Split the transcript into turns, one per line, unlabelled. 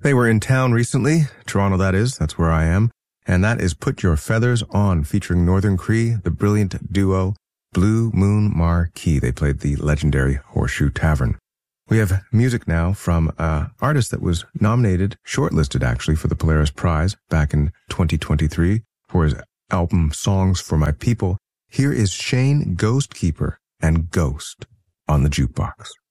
They were in town recently, Toronto that is, that's where I am, and that is Put Your Feathers On, featuring Northern Cree, the brilliant duo Blue Moon Marquee. They played the legendary Horseshoe Tavern. We have music now from an artist that was nominated, shortlisted actually, for the Polaris Prize back in 2023 for his album Songs for My People. Here is Shane Ghostkeeper and Ghost on the Jukebox.